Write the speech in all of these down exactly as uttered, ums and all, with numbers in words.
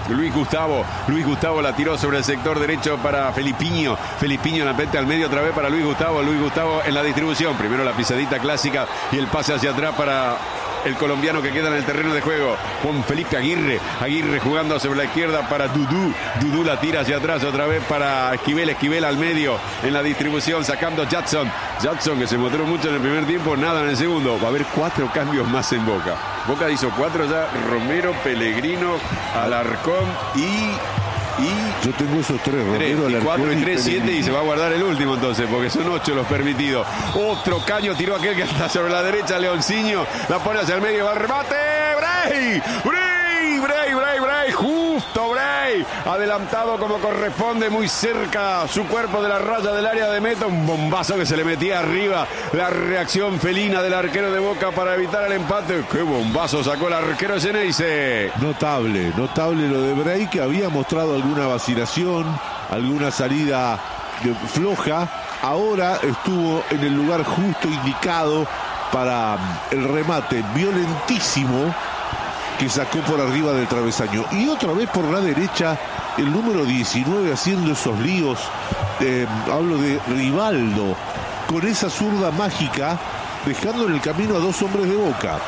Luis Gustavo. Luis Gustavo la tiró sobre el sector derecho para Felipiño. Felipiño en la pente al medio otra vez para Luis Gustavo. Luis Gustavo en la distribución. Primero la pisadita clásica y el pase hacia atrás para el colombiano que queda en el terreno de juego. Juan Felipe Aguirre. Aguirre jugando sobre la izquierda para Dudú. Dudú la tira hacia atrás otra vez para Esquivel. Esquivel al medio en la distribución sacando Jackson. Jackson que se mostró mucho en el primer tiempo, nada en el segundo. Va a haber cuatro cambios más en Boca. Boca hizo cuatro ya. Romero, Pellegrino, Alarcón y... Y yo tengo esos tres, tres, Romero, y cuatro y tres, siete, y se va a guardar el último entonces, porque son ocho los permitidos. Otro caño tiró aquel que está sobre la derecha, Leonciño, la pone hacia el medio, va al remate, Bray, Bray, Bray, Bray, Bray, justo Bray, adelantado como corresponde, muy cerca su cuerpo de la raya del área de meta, un bombazo que se le metía arriba, la reacción felina del arquero de Boca para evitar el empate. Qué bombazo sacó el arquero Geneise. Notable, notable lo de Bray, que había mostrado alguna vacilación, alguna salida de, floja. Ahora estuvo en el lugar justo indicado para el remate violentísimo que sacó por arriba del travesaño. Y otra vez por la derecha el número diecinueve haciendo esos líos. Eh, hablo de Rivaldo, con esa zurda mágica, dejando en el camino a dos hombres de Boca.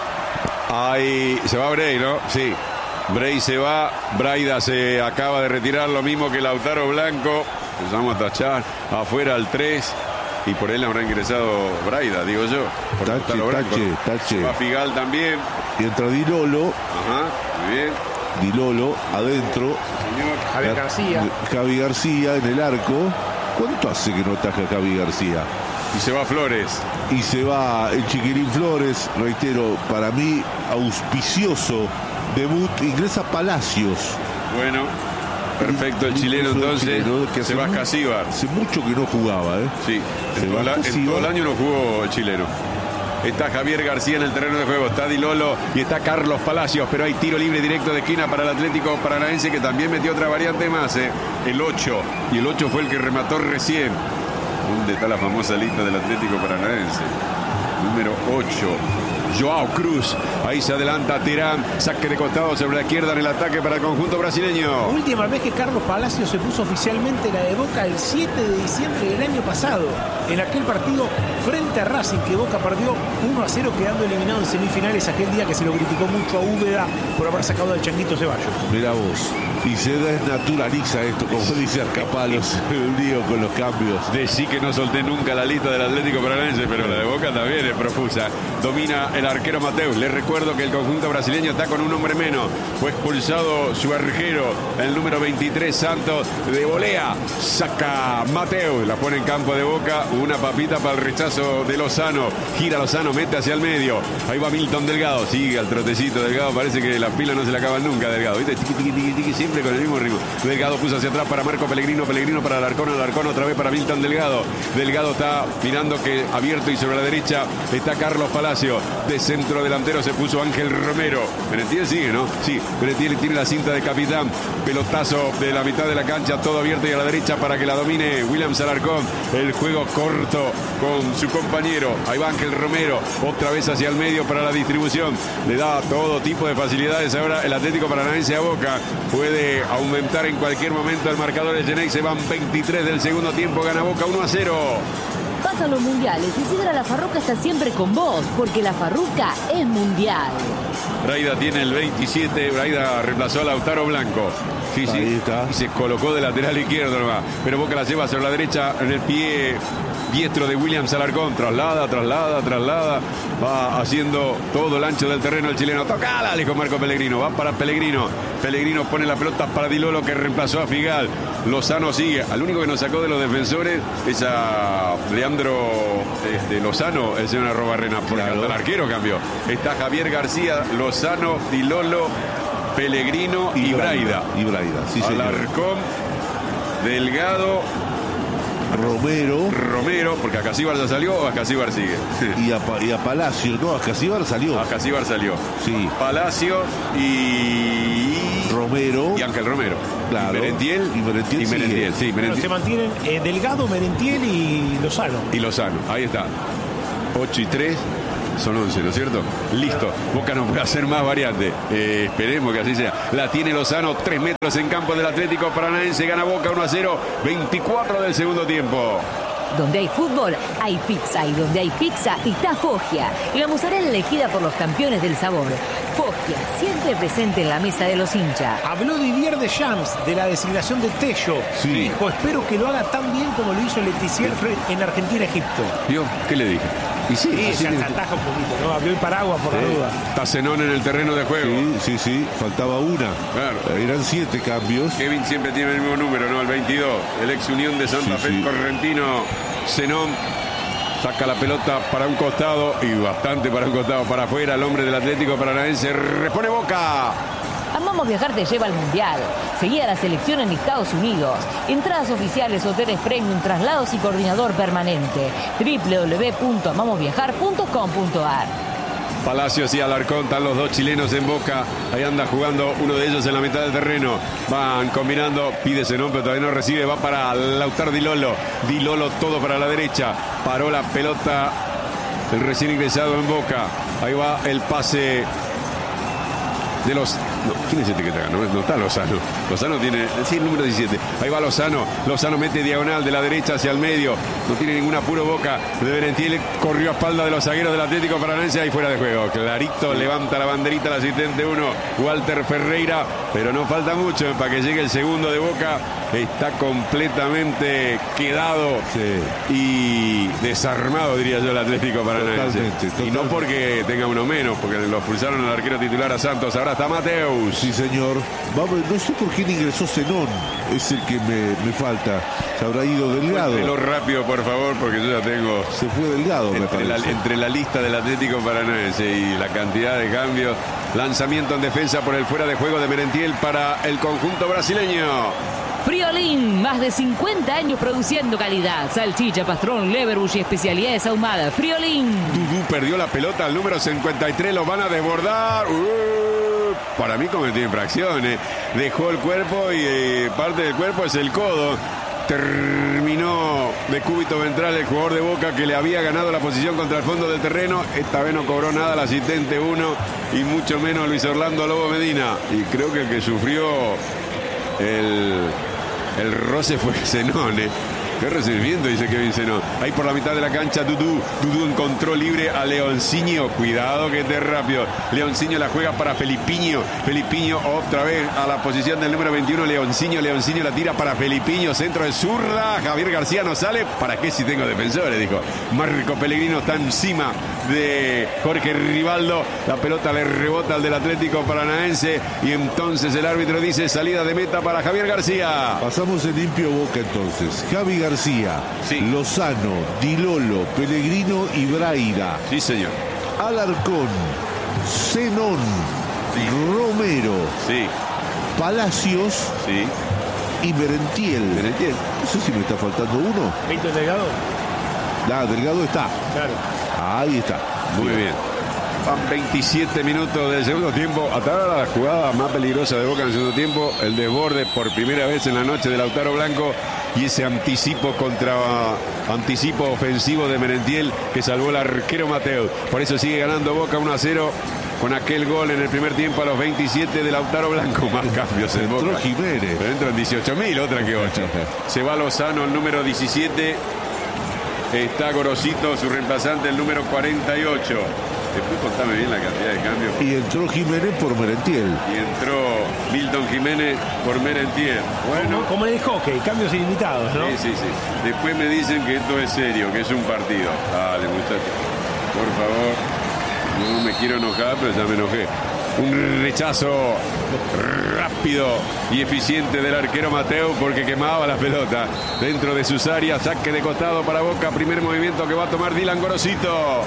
Ahí se va Bray, ¿no? Sí. Bray se va, Braida se acaba de retirar, lo mismo que Lautaro Blanco. Empezamos a tachar afuera al tres y por él habrá ingresado Braida, digo yo. Por tache, Blanco, tache, ¿no? tache. Va Figal también. Y entra Di Lolo. Ajá, muy bien. Di Lolo adentro. Señor. Javier García. Javi García en el arco. ¿Cuánto hace que no ataja Javi García? Y se va Flores. Y se va el Chiquirín Flores, reitero, para mí auspicioso debut. Ingresa Palacios. Bueno, perfecto el chileno entonces. Chileno, que se va Casíbar. Hace mucho que no jugaba, ¿eh? Sí, en todo, la, en todo el año no jugó el chileno. Está Javier García en el terreno de juego, está Di Lolo y está Carlos Palacios, pero hay tiro libre directo de esquina para el Atlético Paranaense, que también metió otra variante más, ¿eh? El ocho, y el ocho fue el que remató recién. ¿Dónde está la famosa lista del Atlético Paranaense? Número ocho. Joao Cruz, ahí se adelanta Terán, saque de costado sobre la izquierda en el ataque para el conjunto brasileño. Última vez que Carlos Palacios se puso oficialmente la de Boca el siete de diciembre del año pasado, en aquel partido frente a Racing, que Boca perdió uno a cero, quedando eliminado en semifinales aquel día que se lo criticó mucho a Úbeda por haber sacado al Changuito Ceballos. Mira vos, y se desnaturaliza esto, como dice Arcapalos, el lío con los cambios. Decí que no solté nunca la lista del Atlético Paranaense, pero la de Boca también es profusa. Domina el arquero Mateus. Les recuerdo que el conjunto brasileño está con un hombre menos. Fue expulsado su arquero, el número veintitrés, Santos, de volea. Saca Mateus, la pone en campo de Boca. Una papita para el rechazo de Lozano. Gira Lozano, mete hacia el medio. Ahí va Milton Delgado. Sigue al trotecito Delgado. Parece que las pilas no se le acaban nunca, Delgado. ¿Viste? Tiqui, tiqui, tiqui, tiqui, siempre con el mismo ritmo. Delgado puso hacia atrás para Marco Pellegrino. Pellegrino para Alarcón. Alarcón otra vez para Milton Delgado. Delgado está mirando que abierto, y sobre la derecha está Carlos Palacio. De centro delantero se puso Ángel Romero. Merentiel sigue, ¿no? Sí, Merentiel tiene la cinta de capitán. Pelotazo de la mitad de la cancha, todo abierto y a la derecha para que la domine Williams Alarcón. El juego corto con su compañero. Ahí va Ángel Romero, otra vez hacia el medio para la distribución. Le da todo tipo de facilidades ahora el Atlético Paranaense a Boca. Puede aumentar en cualquier momento el marcador de Geneise. Se van veintitrés del segundo tiempo, gana Boca uno a cero. Pasan los mundiales y Sidra La Farruca está siempre con vos, porque La Farruca es mundial. Braida tiene el veintisiete, Braida reemplazó a Lautaro Blanco. Sí, sí, ahí está. Y se colocó de lateral izquierdo nomás. Pero Boca la lleva sobre la derecha en el pie diestro de Williams Alarcón. Traslada, traslada, traslada. Va haciendo todo el ancho del terreno el chileno. Tocala, dijo Marco Pellegrino. Va para Pellegrino. Pellegrino pone la pelota para Di Lolo, que reemplazó a Figal. Lozano sigue. Al único que nos sacó de los defensores es a Leandro este, Lozano, el señor Arrobarrena, porque claro, el arquero cambió. Está Javier García, Lozano, Di Lolo, Pellegrino y, y Braida. Y Braida, sí, señor. Alarcón, Delgado, Romero. Romero, porque Acasíbar ya salió o Acasíbar sigue. Y a, y a Palacio, no, Acasíbar salió. Acasíbar salió. Sí. Palacio y Romero. Y Ángel Romero. Claro. Y Merentiel. Y Merentiel. Y Merentiel, sí, Merentiel. Bueno, se mantienen eh, Delgado, Merentiel y Lozano. Y Lozano, ahí está. ocho y tres. Son once, ¿no es cierto? Listo. Boca no puede hacer más variante. Eh, esperemos que así sea. La tiene Lozano, tres metros en campo del Atlético Paranaense. Gana Boca uno a cero, veinticuatro del segundo tiempo. Donde hay fútbol, hay pizza. Y donde hay pizza, está Foggia. Y la mozzarella elegida por los campeones del sabor. Foggia, siempre presente en la mesa de los hinchas. Habló Didier Deschamps de la designación de Tello. Sí. Dijo, espero que lo haga tan bien como lo hizo Letizia en Argentina-Egipto. ¿Vio? ¿Qué le dije? Y sí, Sí, así se le- ataja un poquito, ¿no? Abrió el paraguas por la duda. está Zenón en el terreno de juego. Sí, sí, sí, faltaba una. Claro. Eran siete cambios. Kevin siempre tiene el mismo número, ¿no? El veintidós. El ex Unión de Santa Sí, Fe, sí. correntino, Zenón. Saca la pelota para un costado y bastante para un costado, para afuera. El hombre del Atlético Paranaense repone Boca. Amamos Viajar te lleva al Mundial. Seguí a la selección en Estados Unidos. Entradas oficiales, hoteles premium, traslados y coordinador permanente. doble u doble u doble u punto amamos viajar punto com punto a r. Palacios y Alarcón, están los dos chilenos en Boca. Ahí anda jugando uno de ellos en la mitad del terreno. Van combinando, pide Zenón, pero todavía no recibe. Va para Lautaro Di Lolo. Di Lolo todo para la derecha. Paró la pelota el recién ingresado en Boca. Ahí va el pase de los... No, ¿quién es este que está acá? No, no está Lozano. Lozano tiene... Sí, el número diecisiete. Ahí va Lozano. Lozano mete diagonal de la derecha hacia el medio. No tiene ningún apuro Boca. De Merentiel corrió a espalda de los zagueros del Atlético Paranaense. Ahí fuera de juego. Clarito levanta la banderita el asistente uno. Walter Ferreira. Pero no falta mucho para que llegue el segundo de Boca. Está completamente quedado Sí. y desarmado, diría yo, el Atlético Paranaense. Totalmente, Y totalmente. no porque tenga uno menos, porque lo expulsaron al arquero titular a Santos. Ahora está Mateus. Sí, señor. Vamos, no sé por quién ingresó Zenón. Es el que me, me falta. Se habrá ido Delgado. Cuéntelo rápido, por favor, porque yo ya tengo Se fue Delgado, me entre la, parece. entre la lista del Atlético Paranaense y la cantidad de cambios. Lanzamiento en defensa por el fuera de juego de Merentiel para el conjunto brasileño. Friolín, más de cincuenta años produciendo calidad. Salchicha, pastrón, leverbush y especialidades ahumadas. Friolín. Dudú perdió la pelota al número cincuenta y tres, lo van a desbordar. Uh, para mí cometió infracciones. Dejó el cuerpo y eh, parte del cuerpo es el codo. Terminó de cúbito ventral el jugador de Boca que le había ganado la posición contra el fondo del terreno. Esta vez no cobró nada el asistente uno y mucho menos Luis Orlando Lobo Medina. Y creo que el que sufrió el, el roce fue Zenón, ¿eh? Qué recibimiento, dice Kevin Zenón. Ahí por la mitad de la cancha, Dudú. Dudú encontró libre a Leoncinho. Cuidado que esté rápido. Leoncinho la juega para Felipiño. Felipiño otra vez a la posición del número veintiuno. Leoncinho. Leoncinho la tira para Felipiño. Centro de zurda. Javier García no sale. ¿Para qué si tengo defensores? Dijo. Marco Pellegrino está encima de Jorge Rivaldo. La pelota le rebota al del Atlético Paranaense. Y entonces el árbitro dice salida de meta para Javier García. Pasamos en limpio Boca entonces. Javi García, Sí. Lozano, Di Lolo, Pellegrino y Braida. Sí, señor. Alarcón, Zenón, Sí. Romero, Sí, Palacios sí. y Merentiel. Merentiel. No sé si me está faltando uno. Víctor Delgado. Ah, Delgado está. Claro. Ahí está. Muy bien. Van veintisiete minutos del segundo tiempo. Hasta ahora la jugada más peligrosa de Boca en el segundo tiempo. El desborde por primera vez en la noche de Lautaro Blanco. Y ese anticipo contra anticipo ofensivo de Merentiel que salvó el arquero Mateo. Por eso sigue ganando Boca uno a cero con aquel gol en el primer tiempo a los veintisiete de Lautaro Blanco. Más cambios en Entró Boca. Jiménez. Pero entran dieciocho mil, otra que ocho. Se va Lozano, el número diecisiete. Está Gorosito, su reemplazante, el número cuarenta y ocho. Después contame bien la cantidad de cambios. Y entró Jiménez por Merentiel. Y entró Milton Jiménez por Merentiel. Bueno, Como, como en el hockey, cambios ilimitados, ¿no? sí, sí, sí. Después me dicen que esto es serio, que es un partido. Dale, muchachos. Por favor. No me quiero enojar, pero ya me enojé. Un rechazo rápido y eficiente del arquero Mateo porque quemaba la pelota dentro de sus áreas. Saque de costado para Boca. Primer movimiento que va a tomar Dylan Gorosito.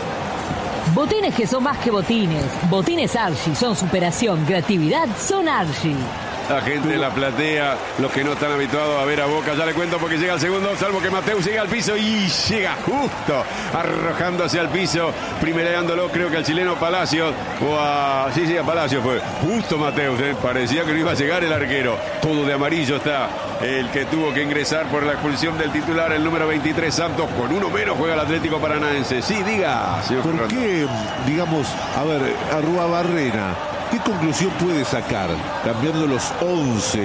Botines que son más que botines. Botines Archie son superación, creatividad, son Archie. la gente de la platea, los que no están habituados a ver a Boca. Ya le cuento porque llega el segundo, salvo que Mateus llega al piso y llega justo arrojando hacia el piso, primereándolo creo que al chileno Palacios, o a... sí, sí, a Palacios fue, justo Mateus, ¿eh? Parecía que no iba a llegar el arquero, todo de amarillo está el que tuvo que ingresar por la expulsión del titular, el número veintitrés, Santos, con uno menos juega el Atlético Paranaense. Sí, diga, señor ¿Por Fernando. qué, digamos, a ver, Arruabarrena, qué conclusión puede sacar cambiando los once?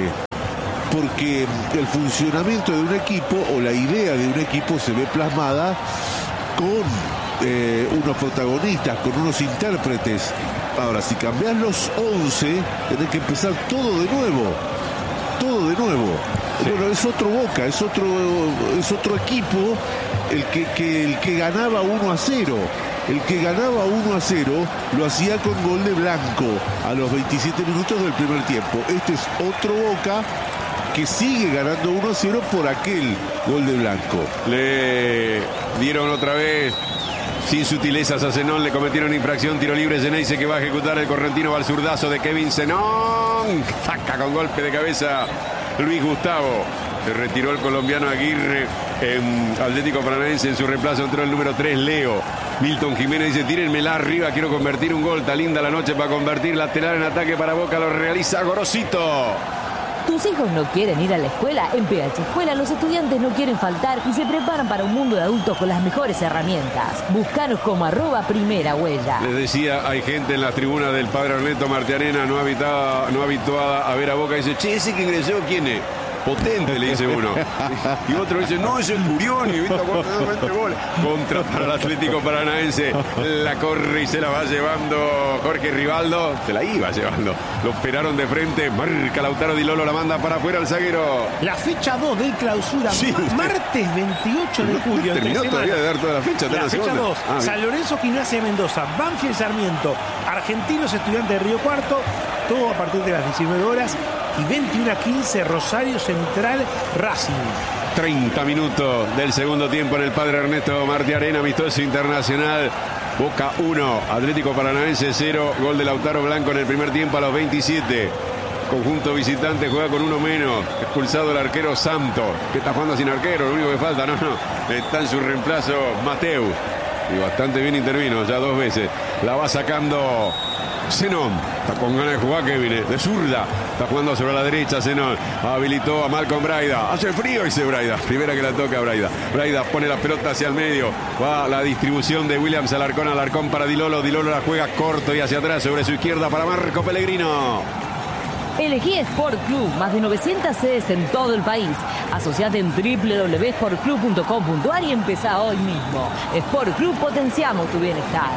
Porque el funcionamiento de un equipo o la idea de un equipo se ve plasmada con eh, unos protagonistas, con unos intérpretes. Ahora, si cambias los once, tenés que empezar todo de nuevo. Todo de nuevo. Sí. Bueno, es otro Boca, es otro, es otro equipo el que, que, el que ganaba uno a cero. El que ganaba uno a cero lo hacía con gol de Blanco a los veintisiete minutos del primer tiempo. Este es otro Boca que sigue ganando uno a cero por aquel gol de Blanco. Le dieron otra vez, sin sutilezas a Zenón, le cometieron infracción, tiro libre, Geneise que va a ejecutar el correntino, va al zurdazo de Kevin Zenón, saca con golpe de cabeza Luis Gustavo. Se retiró el colombiano Aguirre en Atlético Paranaense. En su reemplazo entró el número tres, Leo. Milton Jiménez dice, tírenmela arriba, quiero convertir un gol. Está linda la noche para convertir. Lateral en ataque para Boca, lo realiza Gorosito. ¿Tus hijos no quieren ir a la escuela? En P H Escuela los estudiantes no quieren faltar y se preparan para un mundo de adultos con las mejores herramientas. Búscanos como arroba primera huella. Les decía, hay gente en las tribunas del Padre Ernesto Martiarena no habitada, no habituada a ver a Boca. Dice, che, ese que ingresó, ¿quién es? Potente, le dice uno. Y otro dice, no, ese es Murioni. ¿Viste? Contra para el Atlético Paranaense. La corre y se la va llevando Jorge Rivaldo. Se la iba llevando. Lo esperaron de frente. Marca Lautaro Di Lolo, la manda para afuera al zaguero. La fecha dos del clausura. Sí, martes veintiocho de julio. Terminó todavía de dar toda la fecha. La, la fecha dos. Ah, San Lorenzo, Gimnasia de Mendoza. Banfield, Sarmiento. Argentinos, Estudiantes de Río Cuarto. Todo a partir de las diecinueve horas. Y veintiuno a quince, Rosario Central, Racing. treinta minutos del segundo tiempo en el Padre Ernesto Martiarena, amistoso internacional. Boca uno, Atlético Paranaense cero, gol de Lautaro Blanco en el primer tiempo a los veintisiete. Conjunto visitante juega con uno menos, expulsado el arquero Santos, que está jugando sin arquero, lo único que falta, no, no, está en su reemplazo Mateus. Y bastante bien intervino, ya dos veces. La va sacando Zenón, está con ganas de jugar, que viene de zurda, está jugando sobre la derecha. Zenón habilitó a Malcolm Braida, hace frío, dice Braida, primera que la toca Braida. Braida pone la pelota hacia el medio, va la distribución de Williams Alarcón, Alarcón para Di Lolo, Di Lolo la juega corto y hacia atrás sobre su izquierda para Marco Pellegrino. Elegí Sport Club, más de novecientas sedes en todo el país. Asociate en doble u doble u doble u punto sport club punto com punto a r y empezá hoy mismo. Sport Club, potenciamos tu bienestar.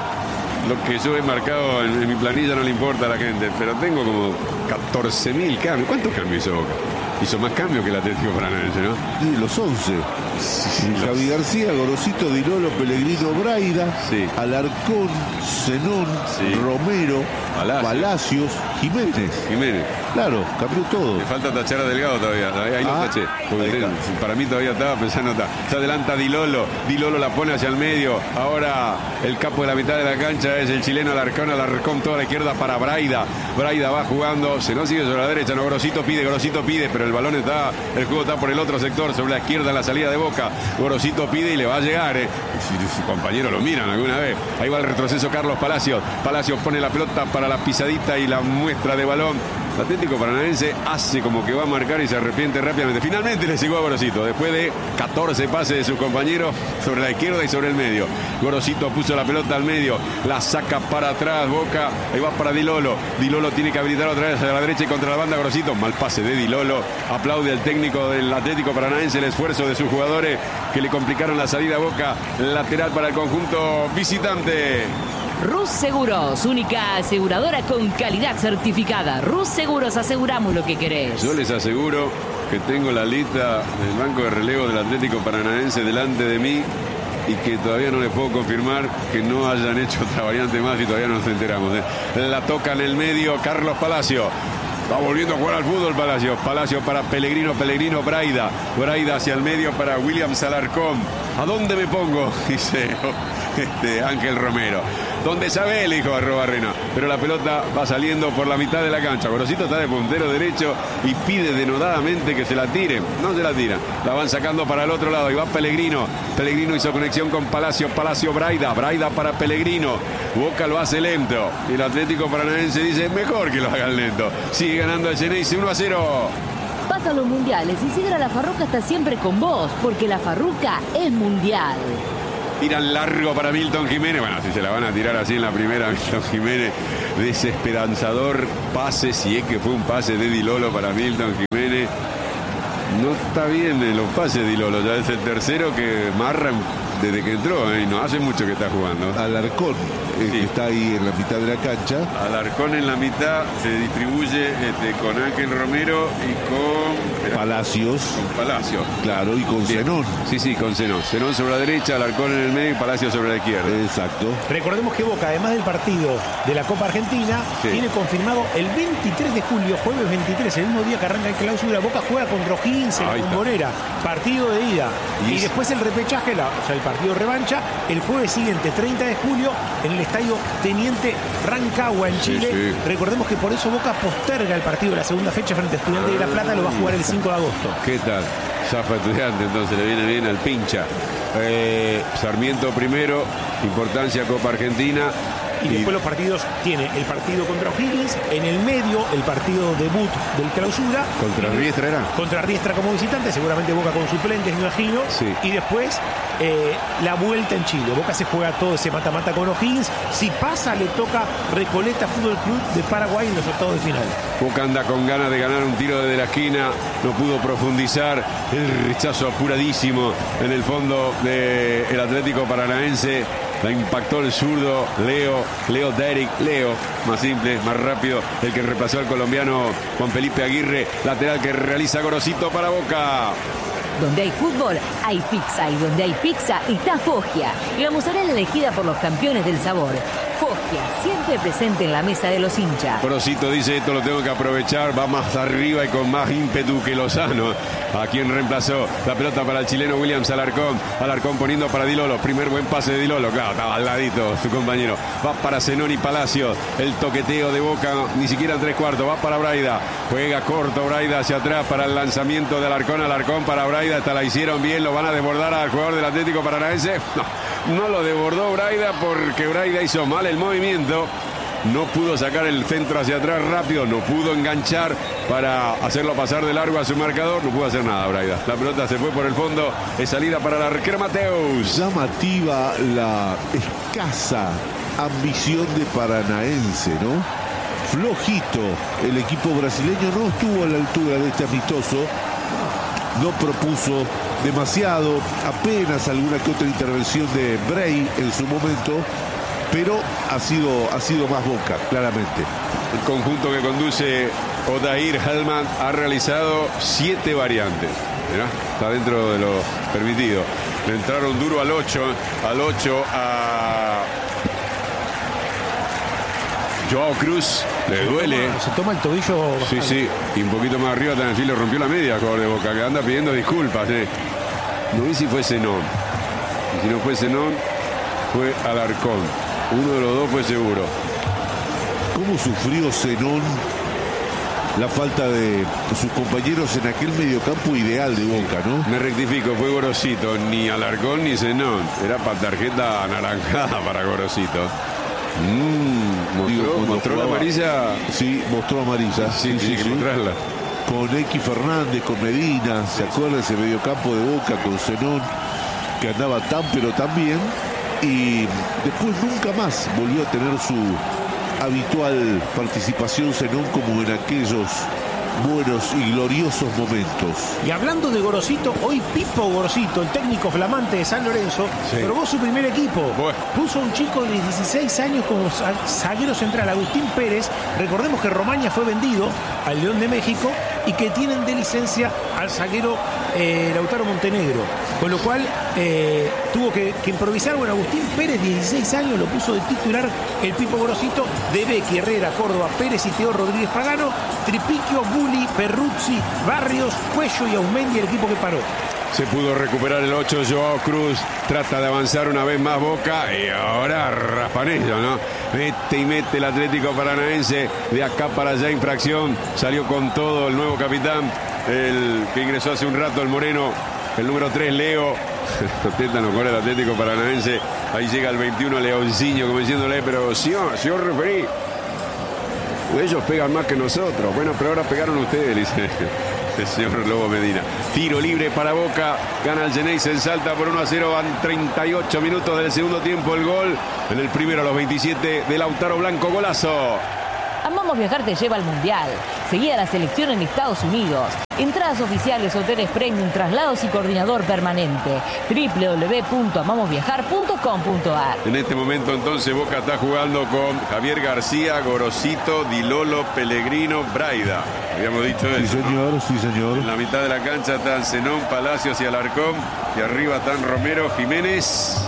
Lo que yo he marcado en, en mi planilla no le importa a la gente, pero tengo como catorce mil cambios. ¿Cuántos cambios hizo Boca? Hizo más cambios que el Atlético Paranaense, ¿no? Sí, los once. Sí, sí, Javi los... García, Gorosito, Di Lolo, Pellegrino, Braida, sí. Alarcón, Zenón, sí. Romero, Palacios. Palacios, Jiménez. Jiménez. Claro, cambió todo. Le falta tachar a Delgado todavía. Ahí lo ah, taché. Para mí todavía estaba pensando, está. Se adelanta Di Lolo. Di Lolo la pone hacia el medio. Ahora el capo de la mitad de la cancha es el chileno Alarcón. Alarcón toda la izquierda para Braida. Braida va jugando. Se no sigue sobre la derecha. No, Gorosito pide, Gorosito pide. Pero el balón está, el juego está por el otro sector, sobre la izquierda en la salida de Boca. Gorosito pide y le va a llegar. Eh. Si su compañero lo miran alguna vez. Ahí va el retroceso Carlos Palacios. Palacios pone la pelota para la pisadita y la muestra de balón. El Atlético Paranaense hace como que va a marcar y se arrepiente rápidamente. Finalmente le llegó a Gorosito, después de catorce pases de sus compañeros sobre la izquierda y sobre el medio. Gorosito puso la pelota al medio, la saca para atrás, Boca, ahí va para Di Lolo. Di Lolo tiene que habilitar otra vez a la derecha y contra la banda Gorosito. Mal pase de Di Lolo. Aplaude al técnico del Atlético Paranaense el esfuerzo de sus jugadores que le complicaron la salida a Boca. Lateral para el conjunto visitante. Rus Seguros, única aseguradora con calidad certificada. Rus Seguros, aseguramos lo que querés. Yo les aseguro que tengo la lista del banco de relevo del Atlético Paranaense delante de mí y que todavía no les puedo confirmar que no hayan hecho otra variante más y todavía no nos enteramos. ¿eh? La toca en el medio Carlos Palacio. Va volviendo a jugar al fútbol Palacio. Palacio para Pellegrino, Pellegrino, Braida. Braida hacia el medio para Williams Alarcón. ¿A dónde me pongo? Dice este, Ángel Romero. Donde sabe él, hijo Arrobarrena. Pero la pelota va saliendo por la mitad de la cancha. Gorosito está de puntero derecho y pide denodadamente que se la tire. No se la tira. La van sacando para el otro lado. Y va Pellegrino. Pellegrino hizo conexión con Palacio. Palacio Braida. Braida para Pellegrino. Boca lo hace lento. Y el Atlético Paranaense dice mejor que lo hagan lento. Sigue ganando el Xeneize uno a cero. Pasa a los mundiales y Sidra La Farruca está siempre con vos, porque La Farruca es mundial. Tiran largo para Milton Jiménez. Bueno, si se la van a tirar así en la primera, Milton Jiménez, desesperanzador pase, si es que fue un pase de Di Lolo para Milton Jiménez. No está bien en los pases de Di Lolo, ya es el tercero que marran desde que entró, ¿eh? No hace mucho que está jugando. Alarcón, eh, Sí. que está ahí en la mitad de la cancha. Alarcón en la mitad se distribuye este, con Ángel Romero y con espera, Palacios, con Palacio. claro, y con Bien. Zenón. Sí, sí, con Zenón. Zenón sobre la derecha, Alarcón en el medio y Palacio sobre la izquierda. Exacto. Recordemos que Boca, además del partido de la Copa Argentina, Sí. tiene confirmado el veintitrés de julio, jueves veintitrés, el mismo día que arranca el clausura. Boca juega contra O'Higgins en Ahí la está. Bombonera, partido de ida. Y Y, es- después el repechaje, la- o sea, el partido de revancha, el jueves siguiente, treinta de julio, en el estadio Teniente Rancagua en Sí, Chile. sí. Recordemos que por eso Boca posterga el partido de la segunda fecha frente a Estudiantes de La Plata, lo va a jugar el cinco de agosto. ¿Qué tal? Zafa Estudiante, entonces le viene bien al pincha. Eh, Sarmiento primero, importancia Copa Argentina. Y después los partidos, tiene el partido contra O'Higgins, en el medio el partido debut del clausura. ¿Contra Riestra era? Contra Riestra como visitante, seguramente Boca con suplentes, me imagino. Sí. Y después eh, la vuelta en Chile. Boca se juega todo ese mata-mata con O'Higgins. Si pasa, le toca Recoleta Fútbol Club de Paraguay en los octavos de final. Boca anda con ganas de ganar un tiro desde la esquina, no pudo profundizar, el rechazo apuradísimo en el fondo del Atlético Paranaense, la impactó el zurdo Leo, Leo Derek, Leo, más simple, más rápido, el que reemplazó al colombiano Juan Felipe Aguirre, lateral que realiza Gorosito para Boca. Donde hay fútbol, hay pizza. Y donde hay pizza, está Foggia. Y la mozzarella elegida por los campeones del sabor. Foggia, siempre presente en la mesa de los hinchas. Gorosito dice, esto lo tengo que aprovechar, va más arriba y con más ímpetu que Lozano. A quien reemplazó la pelota para el chileno Williams Alarcón. Alarcón poniendo para Di Lolo. Primer buen pase de Di Lolo. Claro, estaba al ladito su compañero. Va para Zenón y Palacio. El toqueteo de Boca, ni siquiera en tres cuartos. Va para Braida. Juega corto Braida hacia atrás para el lanzamiento de Alarcón. Alarcón para Braida. Hasta la hicieron bien. Lo van a desbordar al jugador del Atlético Paranaense. No, no lo desbordó Braida porque Braida hizo mal el movimiento. No pudo sacar el centro hacia atrás rápido, no pudo enganchar para hacerlo pasar de largo a su marcador, no pudo hacer nada Braida. La pelota se fue por el fondo, es salida para el arquero Mateus. Llamativa la escasa ambición de Paranaense, ¿no? Flojito, el equipo brasileño no estuvo a la altura de este amistoso, no propuso demasiado, apenas alguna que otra intervención de Bray en su momento, pero ha sido, ha sido más Boca, claramente. El conjunto que conduce Odair Hellman ha realizado siete variantes. Mirá, está dentro de lo permitido. Le entraron duro al ocho, al ocho a Joao Cruz, le duele. Se toma el tobillo. Sí, sí, y un poquito más arriba también sí le rompió la media, jugador de Boca, que anda pidiendo disculpas. Eh. No vi si fue Zenón. Y si no fue Zenón, fue Alarcón. Uno de los dos fue seguro. ¿Cómo sufrió Zenón la falta de sus compañeros en aquel mediocampo ideal de Boca, ¿no? Me rectifico, fue Gorosito, ni Alarcón ni Zenón. Era para tarjeta anaranjada para Gorosito. Mm, mostró, Digo, cuando mostró la jugaba- amarilla. Sí, mostró amarilla. Sí, tiene que mostrarla. Con X Fernández, con Medina, ¿se acuerda ese mediocampo de Boca con Zenón, que andaba tan pero tan bien? Y después nunca más volvió a tener su habitual participación Zenón como en aquellos buenos y gloriosos momentos. Y hablando de Gorosito, hoy Pipo Gorosito, el técnico flamante de San Lorenzo, Sí. probó su primer equipo. Bueno. Puso a un chico de dieciséis años como za- zaguero central, Agustín Pérez. Recordemos que Romaña fue vendido al León de México y que tienen de licencia al zaguero eh, Lautaro Montenegro. Con lo cual eh, tuvo que, que improvisar. Bueno, Agustín Pérez, dieciséis años, lo puso de titular el Pipo Gorosito. De Becky, Herrera, Córdoba, Pérez y Teo Rodríguez Pagano, Tripiquio, Bulli, Perruzzi, Barrios, Cuello y Aumendi, el equipo que paró. Se pudo recuperar el ocho, Joao Cruz trata de avanzar una vez más Boca y ahora raspanello, ¿no? Mete y mete el Atlético Paranaense de acá para allá, infracción, salió con todo el nuevo capitán, el que ingresó hace un rato, el moreno, el número tres, Leo. Tétano con el Atlético Paranaense, ahí llega el veintiuno, Leoncillo, como diciéndole, pero señor, señor referí, ellos pegan más que nosotros. Bueno, pero ahora pegaron ustedes, dice el señor Lobo Medina. Tiro libre para Boca, gana el Geneise en Salta por uno a cero, van treinta y ocho minutos del segundo tiempo, el gol en el primero a los veintisiete de Lautaro Blanco, golazo. Amamos Viajar te lleva al Mundial. Seguí a la selección en Estados Unidos. Entradas oficiales, hoteles premium, traslados y coordinador permanente. doble u doble u doble u punto amamos viajar punto com punto a r. En este momento entonces Boca está jugando con Javier García, Gorosito, Di Lolo, Pellegrino, Braida. Habíamos dicho eso. Sí, señor, ¿no? sí, señor. En la mitad de la cancha están Zenón, Palacios y Alarcón. Y arriba están Romero, Jiménez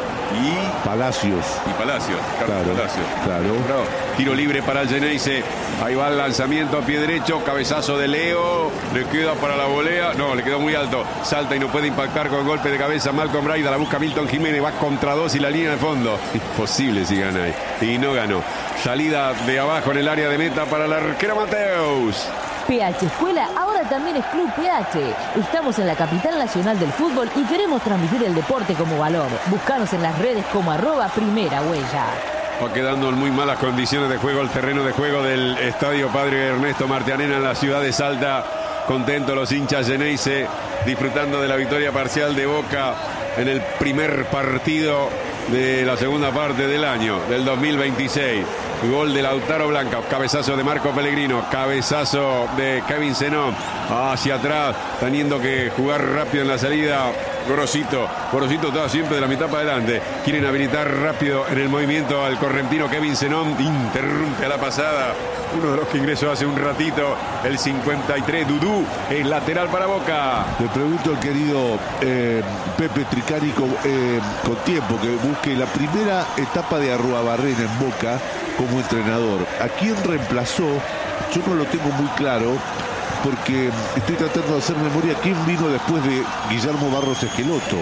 y Palacios. Y Palacios, Carlos Claro, Palacios. claro. Bravo. Tiro libre para el Geneise. Ahí va el lanzamiento a pie derecho. Cabezazo de Leo. Le queda para la volea. No, le quedó muy alto. Salta y no puede impactar con golpe de cabeza. Malcolm Braida la busca Milton Jiménez. Va contra dos y la línea de fondo. Imposible si gana ahí. Y no ganó. Salida de abajo en el área de meta para la arquera Mateus. P H Escuela ahora también es Club P H. Estamos en la capital nacional del fútbol y queremos transmitir el deporte como valor. Búscanos en las redes como arroba primera huella. Va quedando en muy malas condiciones de juego el terreno de juego del Estadio Padre Ernesto Martianena en la ciudad de Salta. Contentos los hinchas Geneise, disfrutando de la victoria parcial de Boca en el primer partido de la segunda parte del año, del dos mil veintiséis. Gol de Lautaro Blanco, cabezazo de Marco Pellegrino, cabezazo de Kevin Zenón, hacia atrás, teniendo que jugar rápido en la salida. Gorosito, Gorosito está siempre de la mitad para adelante. Quieren habilitar rápido en el movimiento al correntino Kevin Zenón, interrumpe a la pasada. Uno de los que ingresó hace un ratito, el cincuenta y tres, Dudú, el lateral para Boca. Le pregunto al querido eh, Pepe Tricari con, eh, con tiempo que busque la primera etapa de Arruabarrena en Boca como entrenador. ¿A quién reemplazó? Yo no lo tengo muy claro, porque estoy tratando de hacer memoria. ¿Quién vino después de Guillermo Barros Esqueloto?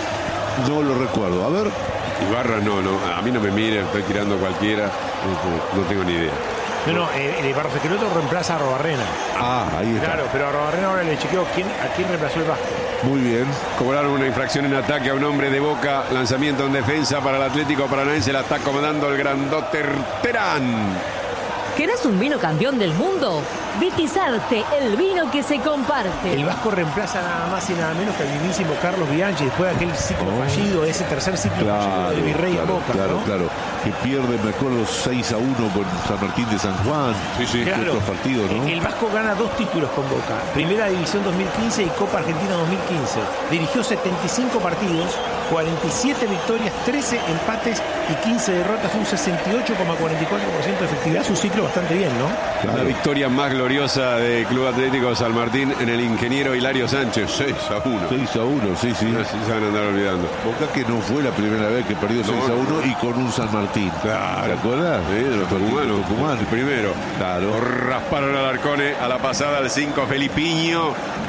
No lo recuerdo. A ver. Ibarra no, no, a mí no me mire, estoy tirando cualquiera, no tengo ni idea. No, no, el, el Barros Esqueloto reemplaza a Arruabarrena. Ah, ahí está. Claro, pero a Arruabarrena ahora le chequeo quién, a quién reemplazó el Vasco. Muy bien. Cobraron una infracción en ataque a un hombre de Boca. Lanzamiento en defensa para el Atlético Paranaense. La está comandando el grandote Terán. ¿Querés un vino campeón del mundo? Vitizarte, el vino que se comparte. El Vasco reemplaza nada más y nada menos que al mismísimo Carlos Bianchi después de aquel ciclo Oh. fallido, ese tercer ciclo Claro, fallido del Virrey en claro, Boca. claro, ¿no? claro. Que pierde, me acuerdo, seis a uno con San Martín de San Juan. Sí, sí. Claro. Otros partidos, ¿no? El Vasco gana dos títulos con Boca. Primera División dos mil quince y Copa Argentina dos mil quince. Dirigió setenta y cinco partidos, cuarenta y siete victorias, trece empates y quince derrotas. Fue un sesenta y ocho coma cuarenta y cuatro por ciento de efectividad. Es un ciclo bastante bien, ¿no? Claro. La victoria más gloriosa del Club Atlético San Martín en el ingeniero Hilario Sánchez. seis a uno. seis a uno, sí, sí. No, sí se van a andar olvidando. Boca que no fue la primera vez que perdió seis a uno y con un San Martín. Claro. ¿Te acuerdas? Sí, de los tucumanos. Tucumán. El primero. Claro. Rasparon al Arcone a la pasada al cinco, Felipiño.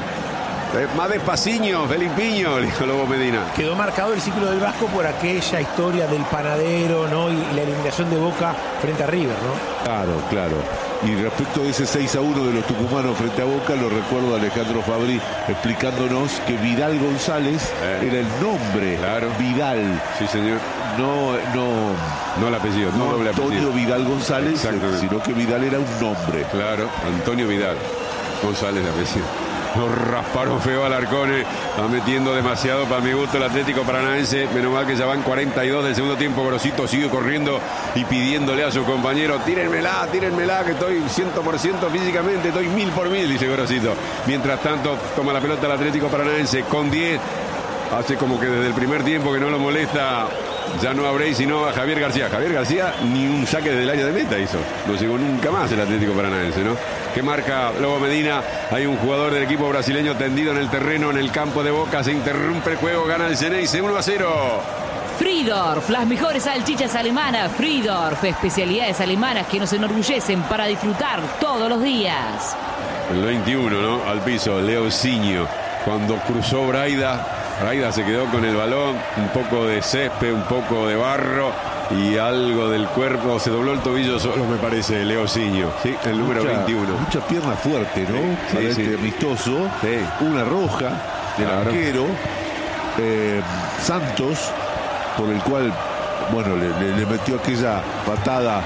Eh, más despaciño, Felipiño, le dijo Lobo Medina. Quedó marcado el ciclo del Vasco por aquella historia del panadero, ¿no? Y la eliminación de Boca frente a River, ¿no? Claro, claro. Y respecto de ese seis a uno de los tucumanos frente a Boca, lo recuerdo a Alejandro Fabri explicándonos que Vidal González Eh. era el nombre. Claro. Vidal. Sí, señor. No, no, No el apellido, no, no doble Antonio apellido. Vidal González, Exactamente. sino que Vidal era un nombre. Claro, Antonio Vidal González de apellido. Lo rasparon feo al Arcone. Está metiendo demasiado para mi gusto el Atlético Paranaense. Menos mal que ya van cuarenta y dos del segundo tiempo. Grosito sigue corriendo y pidiéndole a su compañero: tírenmela, tírenmela, que estoy cien por ciento físicamente, estoy mil por mil, dice Grosito. Mientras tanto, toma la pelota el Atlético Paranaense con diez. Hace como que desde el primer tiempo que no lo molesta. Ya no a Bray, sino a Javier García. Javier García ni un saque desde el área de meta hizo. No llegó nunca más el Atlético Paranaense, ¿no? Que marca Lobo Medina. Hay un jugador del equipo brasileño tendido en el terreno, en el campo de Boca. Se interrumpe el juego, gana el Geneise uno a cero. Friedorf, las mejores salchichas alemanas. Friedorf, especialidades alemanas que nos enorgullecen para disfrutar todos los días. El veintiuno, ¿no? Al piso, Leocinho. cuando cruzó Braida. Braida se quedó con el balón, un poco de césped, un poco de barro y algo del cuerpo. Se dobló el tobillo solo, me parece, Leocinho, ¿sí? El número mucha, veintiuno. Mucha pierna fuerte, ¿no? Sí, Para sí, este sí. amistoso. Sí. Una roja del Claro. arquero. Eh, Santos, por el cual, bueno, le, le, le metió aquella patada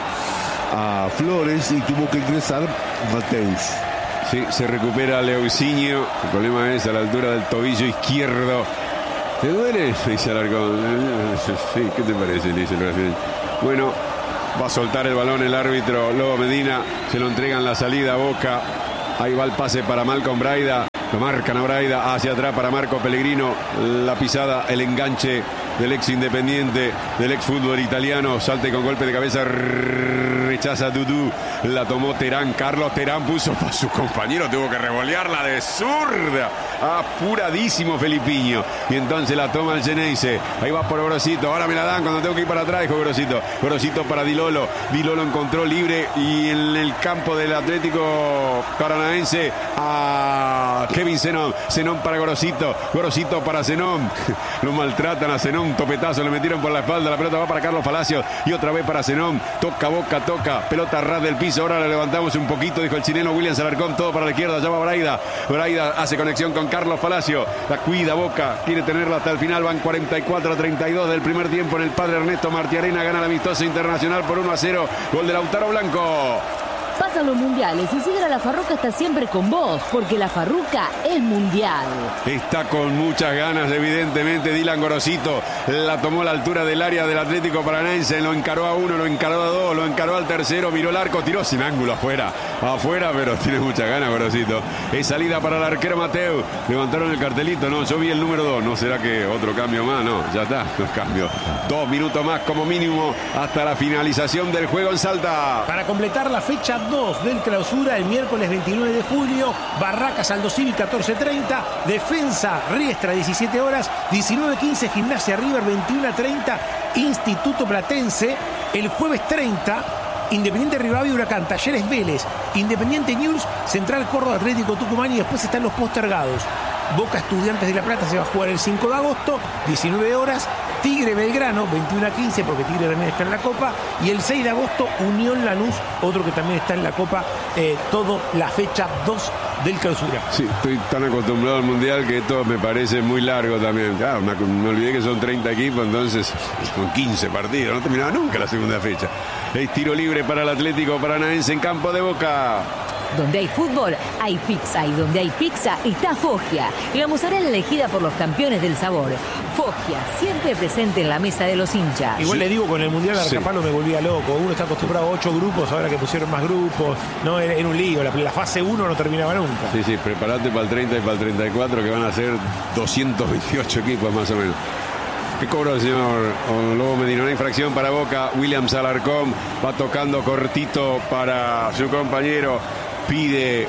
a Flores y tuvo que ingresar Mateus. Sí, se recupera Leocinho. El problema es a la altura del tobillo izquierdo. ¿Te duele? Dice Alarcón. Sí, ¿qué te parece? Dice el brasileño. Bueno, va a soltar el balón el árbitro Lobo Medina. Se lo entregan la salida a Boca. Ahí va el pase para Malcom Braida. Lo marcan a Braida. Hacia atrás para Marco Pellegrino. La pisada, el enganche del ex Independiente, del ex fútbol italiano. Salte con golpe de cabeza. Rechaza Dudú. La tomó Terán. Carlos Terán puso para su compañero. Tuvo que revolearla de zurda. Apuradísimo Felipiño. Y entonces la toma el Geneise. Ahí va por Grosito. Ahora me la dan cuando tengo que ir para atrás, dijo Grosito. Grosito para Di Lolo. Di Lolo encontró libre. Y en el campo del Atlético Paranaense a Kevin Zenón. Zenón para Grosito. Grosito para Zenón. Lo maltratan a Zenón. Un topetazo le metieron por la espalda. La pelota va para Carlos Palacios. Y otra vez para Zenón. Toca Boca, toca. Pelota ras del piso. Ahora la levantamos un poquito, dijo el chileno William Alarcón. Todo para la izquierda. Ya va Braida. Braida hace conexión con Carlos Palacio. La cuida Boca. Quiere tenerla hasta el final. Van cuarenta y cuatro a treinta y dos del primer tiempo en el Padre Ernesto Martiarena. Gana la amistosa internacional por uno a cero. Gol de Lautaro Blanco. Pasan los mundiales y Sidra La Farruca está siempre con vos, porque La Farruca es mundial. Está con muchas ganas, evidentemente. Dylan Gorosito la tomó a la altura del área del Atlético Paranaense. Lo encaró a uno, lo encaró a dos, lo encaró al tercero. Miró el arco, tiró sin ángulo afuera. Afuera, pero tiene muchas ganas Gorosito. Es salida para el arquero Mateu. Levantaron el cartelito, no, yo vi el número dos. ¿No será que otro cambio más? No, ya está, los cambios. Dos minutos más como mínimo hasta la finalización del juego en Salta. Para completar la fecha dos del clausura, el miércoles veintinueve de julio, Barracas Aldo Civi catorce treinta, Defensa Riestra diecisiete horas, diecinueve quince Gimnasia River veintiuno treinta, Instituto Platense, el jueves treinta, Independiente Rivadavia Huracán, Talleres Vélez, Independiente News, Central Córdoba Atlético Tucumán y después están los postergados. Boca Estudiantes de La Plata se va a jugar el cinco de agosto, diecinueve horas, Tigre Belgrano, veintiuno a quince, porque Tigre también está en la Copa, y el seis de agosto, Unión Lanús, otro que también está en la Copa, eh, todo la fecha dos del clausura. Sí, estoy tan acostumbrado al Mundial que esto me parece muy largo también. Claro, me, me olvidé que son treinta equipos, entonces son quince partidos, no terminaba nunca la segunda fecha. Es tiro libre para el Atlético Paranaense en campo de Boca. Donde hay fútbol, hay pizza. Y donde hay pizza, está Foggia. La mozzarella elegida por los campeones del sabor. Foggia, siempre presente en la mesa de los hinchas. Igual Sí. le digo, con el Mundial Sí. Arcapalo me volvía loco. Uno está acostumbrado a ocho grupos, ahora que pusieron más grupos. No, era, era un lío. La, la fase uno no terminaba nunca. Sí, sí, prepárate para el treinta y para el treinta y cuatro, que van a ser doscientos veintiocho equipos más o menos. ¿Qué cobró el señor Lobo Medina? Una infracción para Boca. William Alarcón va tocando cortito para su compañero. Pide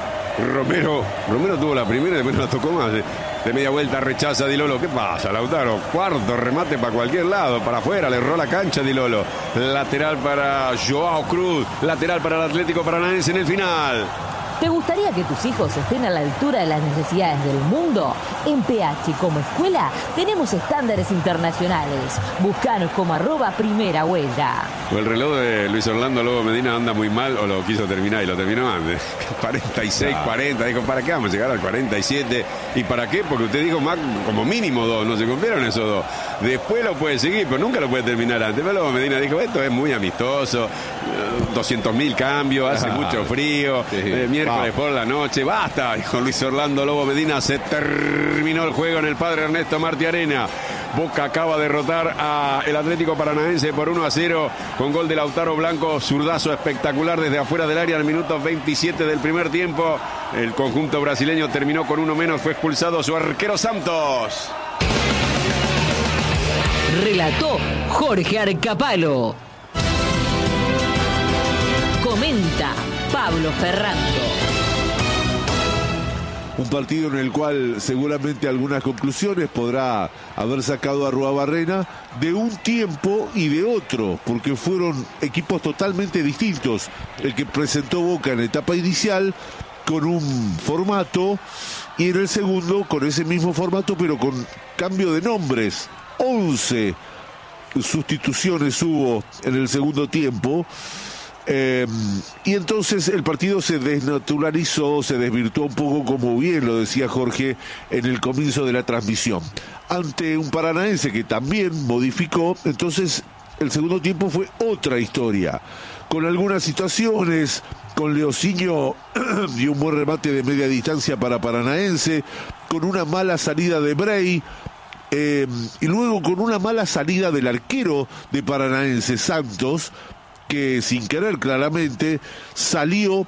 Romero. Romero tuvo la primera y después no la tocó más. De media vuelta rechaza Di Lolo. ¿Qué pasa, Lautaro? Cuarto remate para cualquier lado. Para afuera, le erró la cancha Di Lolo. Lateral para Joao Cruz. Lateral para el Atlético Paranaense en el final. ¿Te gustaría que tus hijos estén a la altura de las necesidades del mundo? En P H como escuela tenemos estándares internacionales. Búscanos como arroba primera huella. O el reloj de Luis Orlando Lobo Medina anda muy mal o lo quiso terminar y lo terminó antes. cuarenta y seis, cuarenta. Dijo, ¿para qué vamos a llegar al cuarenta y siete? ¿Y para qué? Porque usted dijo más como mínimo dos. No se cumplieron esos dos. Después lo puede seguir, pero nunca lo puede terminar antes. Pero Lobo Medina dijo, esto es muy amistoso. doscientos mil cambios, hace ah, mucho frío. Sí. Eh, miércoles por la noche. Basta, dijo Luis Orlando Lobo Medina. Se terminó el juego en el Padre Ernesto Martiarena. Boca acaba de derrotar a el Atlético Paranaense por uno a cero con gol de Lautaro Blanco, zurdazo espectacular desde afuera del área al minuto veintisiete del primer tiempo. El conjunto brasileño terminó con uno menos, fue expulsado su arquero Santos. Relató Jorge Arcapalo. Comenta Pablo Ferrando. Un partido en el cual seguramente algunas conclusiones podrá haber sacado Arruabarrena de un tiempo y de otro, porque fueron equipos totalmente distintos. El que presentó Boca en etapa inicial con un formato y en el segundo con ese mismo formato, pero con cambio de nombres. once sustituciones hubo en el segundo tiempo. Eh, y entonces el partido se desnaturalizó, se desvirtuó un poco, como bien lo decía Jorge en el comienzo de la transmisión, ante un paranaense que también modificó. Entonces el segundo tiempo fue otra historia, con algunas situaciones, con Leocinho y un buen remate de media distancia para Paranaense, con una mala salida de Bray, eh, y luego con una mala salida del arquero de Paranaense, Santos, que sin querer claramente salió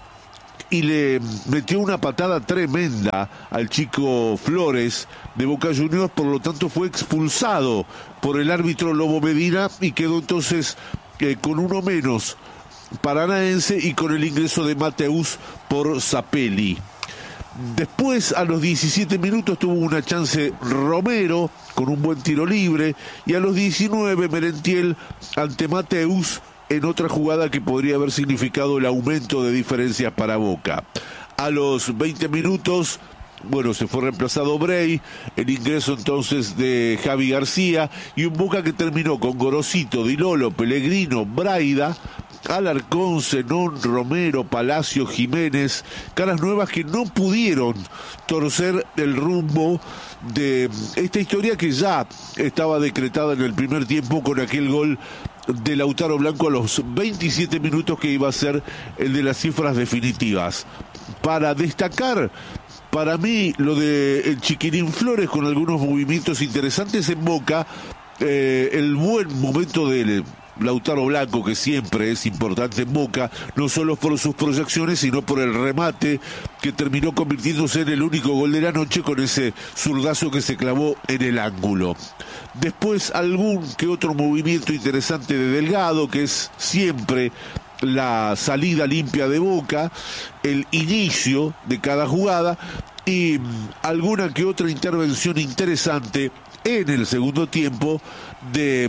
y le metió una patada tremenda al chico Flores de Boca Juniors. Por lo tanto fue expulsado por el árbitro Lobo Medina y quedó entonces eh, con uno menos Paranaense y con el ingreso de Mateus por Zapelli. Después, a los diecisiete minutos, tuvo una chance Romero con un buen tiro libre, y a los diecinueve Merentiel ante Mateus en otra jugada que podría haber significado el aumento de diferencias para Boca. A los veinte minutos, bueno, se fue reemplazado Bray, el ingreso entonces de Javi García, y un Boca que terminó con Gorosito, Di Lolo, Pellegrino, Braida, Alarcón, Zenón, Romero, Palacio, Jiménez, caras nuevas que no pudieron torcer el rumbo de esta historia que ya estaba decretada en el primer tiempo con aquel gol de Lautaro Blanco a los veintisiete minutos, que iba a ser el de las cifras definitivas. Para destacar, para mí, lo de el Chiquirín Flores, con algunos movimientos interesantes en Boca, eh, el buen momento de Lautaro Blanco, que siempre es importante en Boca, no solo por sus proyecciones, sino por el remate que terminó convirtiéndose en el único gol de la noche, con ese zurdazo que se clavó en el ángulo. Después algún que otro movimiento interesante de Delgado, que es siempre la salida limpia de Boca, el inicio de cada jugada, y alguna que otra intervención interesante en el segundo tiempo de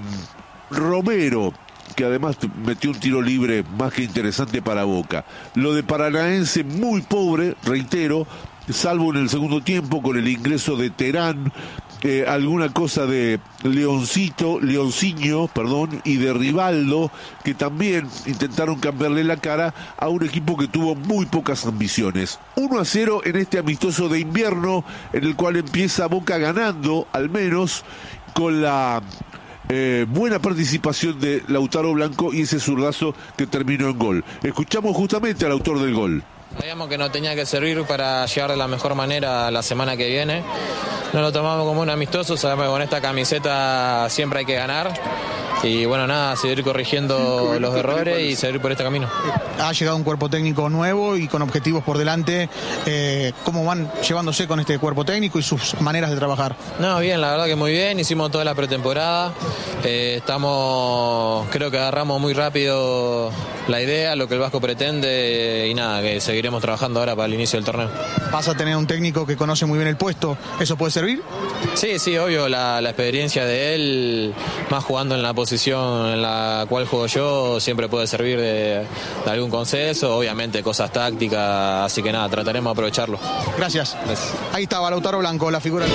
Romero, que además metió un tiro libre más que interesante para Boca. Lo de Paranaense muy pobre, reitero, salvo en el segundo tiempo con el ingreso de Terán, eh, alguna cosa de Leoncito, Leoncinho, perdón, y de Rivaldo, que también intentaron cambiarle la cara a un equipo que tuvo muy pocas ambiciones. uno a cero en este amistoso de invierno, en el cual empieza Boca ganando, al menos, con la Eh, buena participación de Lautaro Blanco y ese zurdazo que terminó en gol. Escuchamos justamente al autor del gol. Sabíamos que nos tenía que servir para llegar de la mejor manera la semana que viene. No lo tomamos como un amistoso, sabemos que con esta camiseta siempre hay que ganar. Y bueno, nada, seguir corrigiendo los errores y seguir por este camino. Ha llegado un cuerpo técnico nuevo y con objetivos por delante. Eh, ¿Cómo van llevándose con este cuerpo técnico y sus maneras de trabajar? No, bien, la verdad que muy bien. Hicimos toda la pretemporada. Eh, estamos, creo que agarramos muy rápido la idea, lo que el Vasco pretende, y nada, que seguiremos trabajando ahora para el inicio del torneo. ¿Vas a tener un técnico que conoce muy bien el puesto? ¿Eso puede servir? Sí, sí, obvio, la, la experiencia de él, más jugando en la posición en la cual juego yo, siempre puede servir de, de algún consejo, obviamente cosas tácticas, así que nada, trataremos de aprovecharlo. Gracias. Gracias. Ahí estaba Lautaro Blanco, la figura.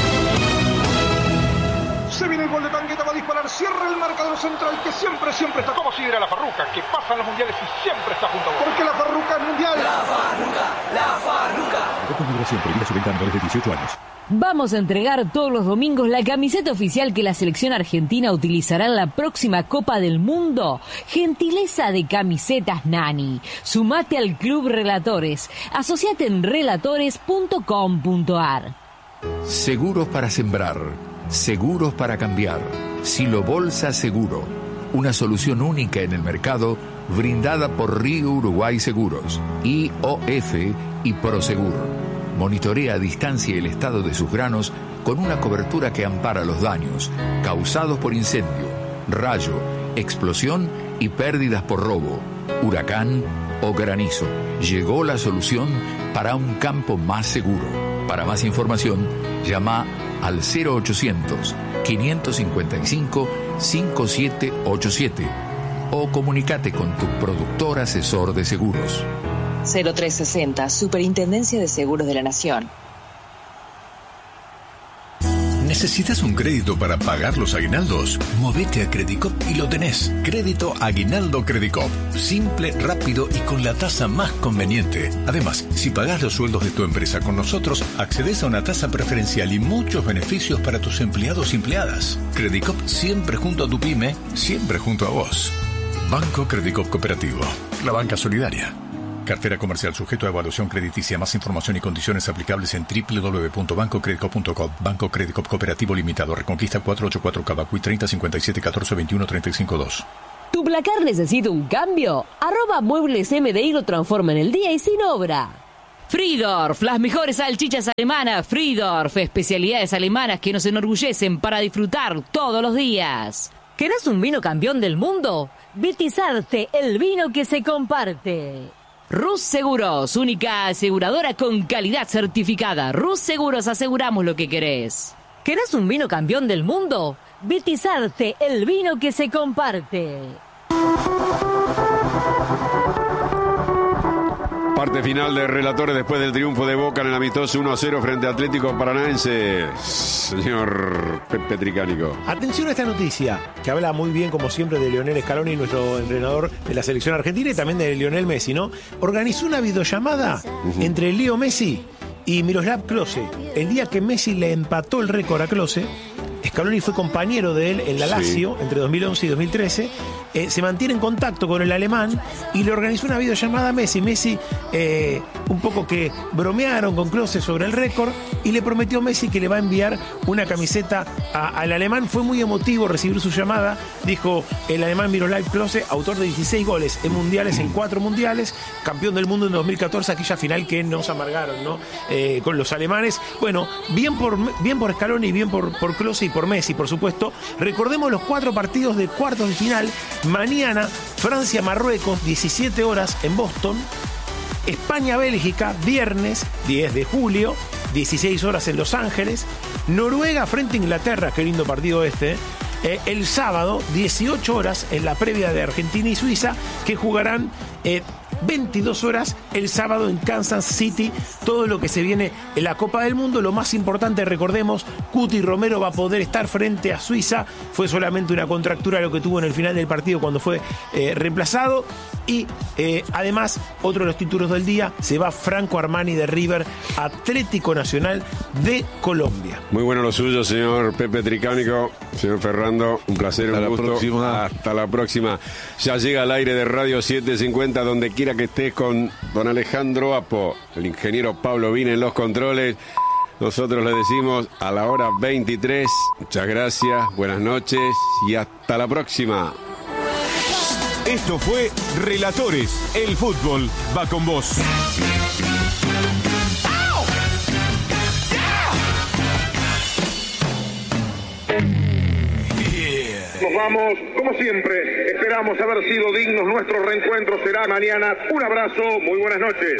Se viene el gol de Tangueta, va a disparar, cierra el marcador central, que siempre, siempre está como si era la Farruca, que pasan los mundiales y siempre está junto a vos. Porque la Farruca es mundial. La Farruca, la Farruca. Esta migración prohibida su venta a menores de dieciocho años. Vamos a entregar todos los domingos la camiseta oficial que la selección argentina utilizará en la próxima Copa del Mundo. Gentileza de Camisetas Nani. Sumate al Club Relatores. Asociate en relatores punto com punto ar. Seguros para sembrar. Seguros para cambiar. Silo Bolsa Seguro. Una solución única en el mercado, brindada por Río Uruguay Seguros, I O F y Prosegur. Monitorea a distancia el estado de sus granos con una cobertura que ampara los daños causados por incendio, rayo, explosión y pérdidas por robo, huracán o granizo. Llegó la solución para un campo más seguro. Para más información, llama al cero ochocientos, quinientos cincuenta y cinco, cincuenta y siete ochenta y siete o comunícate con tu productor asesor de seguros. cero tres sesenta, Superintendencia de Seguros de la Nación. ¿Necesitas un crédito para pagar los aguinaldos? Movete a Credicop y lo tenés. Crédito Aguinaldo Credicop. Simple, rápido y con la tasa más conveniente. Además, si pagás los sueldos de tu empresa con nosotros, accedes a una tasa preferencial y muchos beneficios para tus empleados y empleadas. Credicop siempre junto a tu pyme, siempre junto a vos. Banco Credicop Cooperativo. La banca solidaria. Cartera comercial sujeto a evaluación crediticia. Más información y condiciones aplicables en doble u doble u doble u punto banco credicop punto com. Banco Credicop Cooperativo Limitado. Reconquista cuatrocientos ochenta y cuatro Cavacuy treinta cincuenta y siete catorce veintiuno treinta y cinco dos. ¿Tu placar necesita un cambio? Arroba Muebles M D I lo transforma en el día y sin obra. Friedorf, las mejores salchichas alemanas. Friedorf, especialidades alemanas que nos enorgullecen para disfrutar todos los días. ¿Querés un vino campeón del mundo? Betizarte, el vino que se comparte. Rus Seguros, única aseguradora con calidad certificada. Rus Seguros, aseguramos lo que querés. ¿Querés un vino campeón del mundo? Betizarte, el vino que se comparte. Parte final de Relatores después del triunfo de Boca en el amistoso uno a cero frente a Atlético Paranaense. Señor Pepe Tricánico. Atención a esta noticia, que habla muy bien, como siempre, de Lionel Scaloni, nuestro entrenador de la selección argentina, y también de Lionel Messi, ¿no? Organizó una videollamada uh-huh. entre Leo Messi y Miroslav Klose. El día que Messi le empató el récord a Klose, Scaloni fue compañero de él en la Lazio sí. entre dos mil once y dos mil trece. Eh, se mantiene en contacto con el alemán y le organizó una videollamada a Messi. Messi, eh, un poco que bromearon con Klose sobre el récord y le prometió a Messi que le va a enviar una camiseta a, al alemán. Fue muy emotivo recibir su llamada. Dijo el alemán Miroslav Klose, autor de dieciséis goles en mundiales, en cuatro mundiales, campeón del mundo en dos mil catorce, aquella final que nos amargaron, ¿no? Eh, con los alemanes. Bueno, bien por, bien por Scaloni, bien por, por Klose y por Messi, por supuesto. Recordemos los cuatro partidos de cuartos de final. Mañana, Francia-Marruecos, diecisiete horas en Boston. España-Bélgica, viernes, diez de julio, dieciséis horas en Los Ángeles. Noruega frente a Inglaterra, qué lindo partido este. Eh, el sábado, dieciocho horas en la previa de Argentina y Suiza, que jugarán eh, veintidós horas el sábado en Kansas City. Todo lo que se viene en la Copa del Mundo. Lo más importante, recordemos, Cuti Romero va a poder estar frente a Suiza. Fue solamente una contractura lo que tuvo en el final del partido cuando fue eh, reemplazado. Y eh, además, otro de los títulos del día, se va Franco Armani de River, Atlético Nacional de Colombia. Muy bueno lo suyo, señor Pepe Tricánico. Señor Ferrando, un placer, Hasta un la gusto. Próxima. Hasta la próxima. Ya llega al aire de Radio setecientos cincuenta, donde quiera que estés, con don Alejandro Apo, el ingeniero Pablo Vina en los controles. Nosotros le decimos a la hora veintitrés. Muchas gracias, buenas noches y hasta la próxima. Esto fue Relatores. El fútbol va con vos. Nos vamos, como siempre, esperamos haber sido dignos. Nuestro reencuentro será mañana. Un abrazo, muy buenas noches.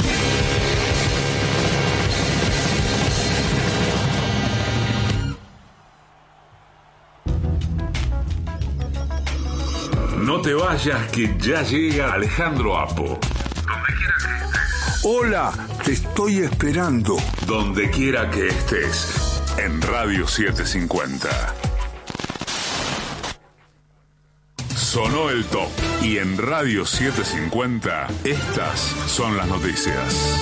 No te vayas, que ya llega Alejandro Apo. Donde quiera que estés. Hola, te estoy esperando. Donde quiera que estés. En Radio setecientos cincuenta. Sonó el top. Y en Radio setecientos cincuenta, estas son las noticias.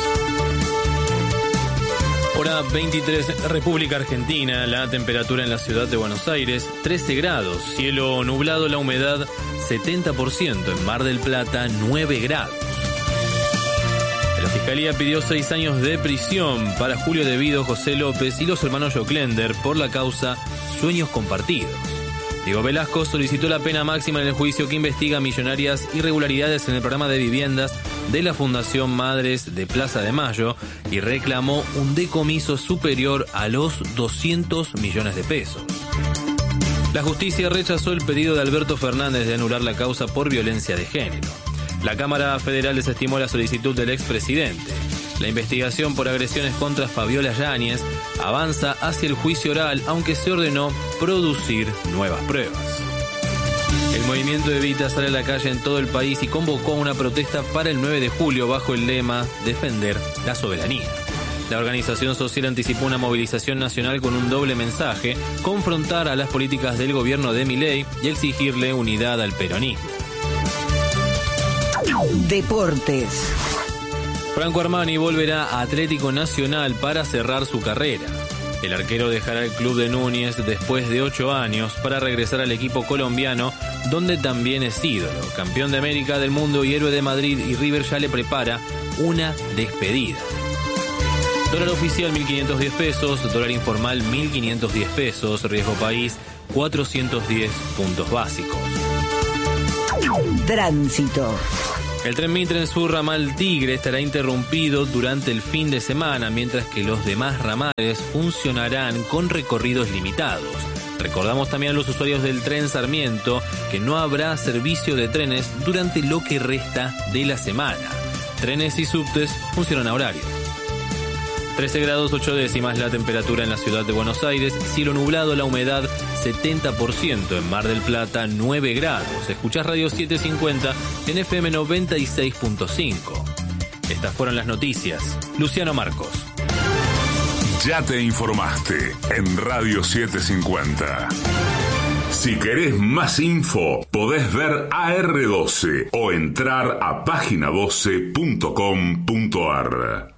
Hora veintitrés, República Argentina. La temperatura en la ciudad de Buenos Aires, trece grados. Cielo nublado, la humedad, setenta por ciento. En Mar del Plata, nueve grados. La Fiscalía pidió seis años de prisión para Julio De Vido, José López y los hermanos Joclender por la causa Sueños Compartidos. Diego Velasco solicitó la pena máxima en el juicio que investiga millonarias irregularidades en el programa de viviendas de la Fundación Madres de Plaza de Mayo y reclamó un decomiso superior a los doscientos millones de pesos. La justicia rechazó el pedido de Alberto Fernández de anular la causa por violencia de género. La Cámara Federal desestimó la solicitud del expresidente. La investigación por agresiones contra Fabiola Yáñez avanza hacia el juicio oral, aunque se ordenó producir nuevas pruebas. El movimiento Evita sale a la calle en todo el país y convocó una protesta para el nueve de julio bajo el lema Defender la soberanía. La organización social anticipó una movilización nacional con un doble mensaje: confrontar a las políticas del gobierno de Milei y exigirle unidad al peronismo. Deportes. Franco Armani volverá a Atlético Nacional para cerrar su carrera. El arquero dejará el club de Núñez después de ocho años para regresar al equipo colombiano, donde también es ídolo, campeón de América, del mundo y héroe de Madrid, y River ya le prepara una despedida. Dólar oficial mil quinientos diez pesos, dólar informal mil quinientos diez pesos, riesgo país cuatrocientos diez puntos básicos. Tránsito. El tren Mitre en su ramal Tigre estará interrumpido durante el fin de semana, mientras que los demás ramales funcionarán con recorridos limitados. Recordamos también a los usuarios del tren Sarmiento que no habrá servicio de trenes durante lo que resta de la semana. Trenes y subtes funcionan a horario. trece grados ocho décimas la temperatura en la ciudad de Buenos Aires, cielo nublado, la humedad setenta por ciento, en Mar del Plata nueve grados. Escuchás Radio setecientos cincuenta en F M noventa y seis punto cinco. Estas fueron las noticias. Luciano Marcos. Ya te informaste en Radio setecientos cincuenta. Si querés más info, podés ver A R doce o entrar a página doce punto com punto ar.